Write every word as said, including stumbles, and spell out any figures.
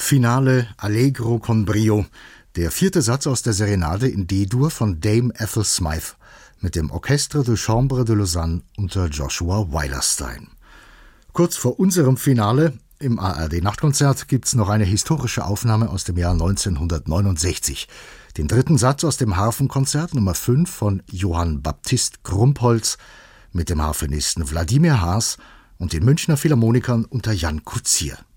Finale Allegro con brio, der vierte Satz aus der Serenade in D-Dur von Dame Ethel Smythe mit dem Orchestre de Chambre de Lausanne unter Joshua Weilerstein. Kurz vor unserem Finale im A R D-Nachtkonzert gibt's noch eine historische Aufnahme aus dem Jahr neunzehnhundertneunundsechzig. Den dritten Satz aus dem Harfenkonzert Nummer fünf von Johann Baptist Krumpholz mit dem Harfenisten Wladimir Haas und den Münchner Philharmonikern unter Jan Kuzier.